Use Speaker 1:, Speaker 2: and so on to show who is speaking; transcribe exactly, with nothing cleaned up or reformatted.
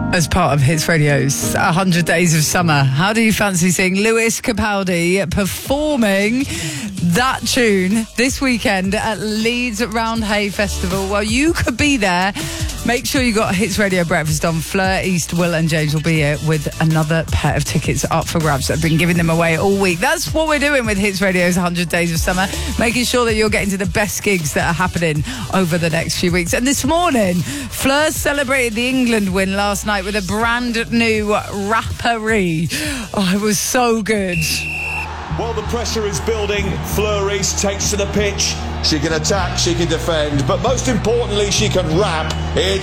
Speaker 1: As part of Hits Radio's one hundred Days of Summer, how do you fancy seeing Lewis Capaldi performing that tune this weekend at Leeds Roundhay Festival? Well, you could be there. Make sure you got Hits Radio Breakfast on. Fleur, East, Will and James will be here with another pair of tickets up for grabs. I've been giving them away all week. That's what we're doing with Hits Radio's one hundred Days of Summer, making sure that you're getting to the best gigs that are happening over the next few weeks. And this morning, Fleur celebrated the England win last night with a brand new Rapparee. Oh, it was so good.
Speaker 2: While the pressure is building, Fleur East takes to the pitch. She can attack, she can defend, but most importantly, she can rap. It's